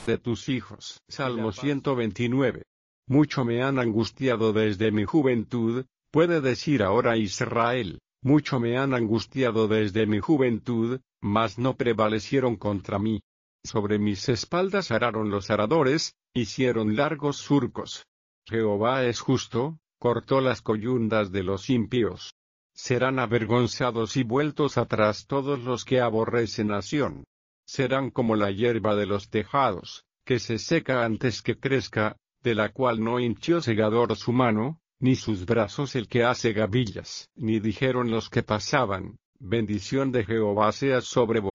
de tus hijos. Salmo 129. Mucho me han angustiado desde mi juventud, puede decir ahora Israel, mucho me han angustiado desde mi juventud, mas no prevalecieron contra mí. Sobre mis espaldas araron los aradores, hicieron largos surcos. Jehová es justo, cortó las coyundas de los impíos. Serán avergonzados y vueltos atrás todos los que aborrecen a Sión. Serán como la hierba de los tejados, que se seca antes que crezca, de la cual no hinchió segador su mano, ni sus brazos el que hace gavillas. Ni dijeron los que pasaban, bendición de Jehová sea sobre vosotros.